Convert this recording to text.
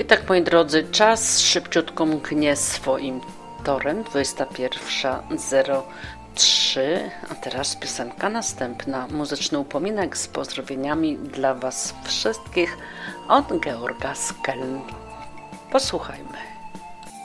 I tak, moi drodzy, czas szybciutko mknie swoim torem. 21:03. A teraz piosenka następna. Muzyczny upominek z pozdrowieniami dla Was wszystkich od Georga z Keln. Posłuchajmy.